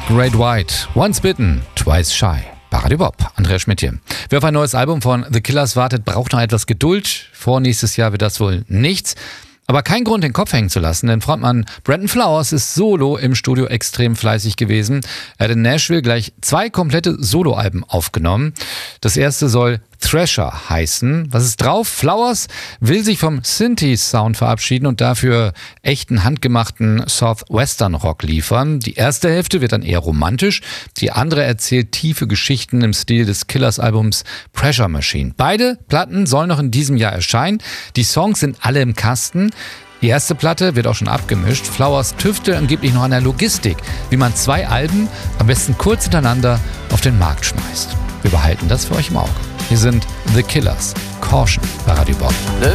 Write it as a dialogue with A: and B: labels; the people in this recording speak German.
A: Great White, Once Bitten, Twice Shy. Bei Radio Bob, Andreas Schmidt hier. Wer auf ein neues Album von The Killers wartet, braucht noch etwas Geduld. Vor nächstes Jahr wird das wohl nichts. Aber kein Grund, den Kopf hängen zu lassen, denn Frontmann Brandon Flowers ist solo im Studio extrem fleißig gewesen. Er hat in Nashville gleich 2 komplette Soloalben aufgenommen. Das erste soll Thrasher heißen. Was ist drauf? Flowers will sich vom Synthi-Sound verabschieden und dafür echten handgemachten Southwestern-Rock liefern. Die erste Hälfte wird dann eher romantisch, die andere erzählt tiefe Geschichten im Stil des Killers-Albums Pressure Machine. Beide Platten sollen noch in diesem Jahr erscheinen. Die Songs sind alle im Kasten. Die erste Platte wird auch schon abgemischt. Flowers tüftelt angeblich noch an der Logistik, wie man 2 Alben am besten kurz hintereinander auf den Markt schmeißt. Wir behalten das für euch im Auge. Hier sind The Killers, Caution bei Radio Bob.